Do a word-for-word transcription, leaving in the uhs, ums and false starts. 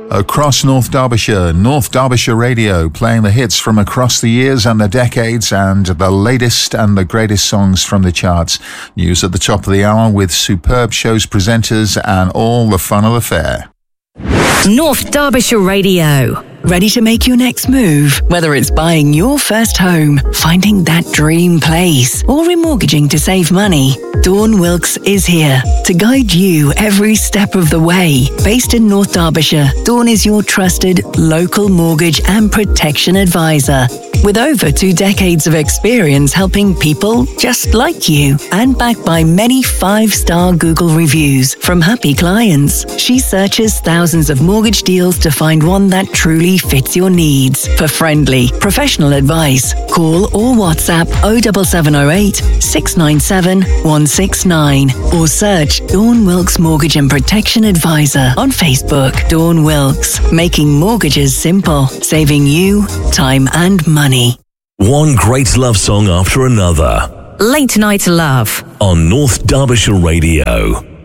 Across North Derbyshire, North Derbyshire Radio, playing the hits from across the years and the decades and the latest and the greatest songs from the charts. News at the top of the hour with superb shows presenters and all the fun of the fair. North Derbyshire Radio. Ready to make your next move? Whether it's buying your first home, finding that dream place, or remortgaging to save money, Dawn Wilkes is here to guide you every step of the way. Based in North Derbyshire, Dawn is your trusted local mortgage and protection advisor. With over two decades of experience helping people just like you, and backed by many five-star Google reviews from happy clients, she searches thousands of mortgage deals to find one that truly fits your needs. For friendly, professional advice, call or WhatsApp oh seven seven oh eight, six nine seven, one six nine or search Dawn Wilkes Mortgage and Protection Advisor on Facebook. Dawn Wilkes, making mortgages simple, saving you time and money. One great love song after another. Late Night Love on North Derbyshire Radio.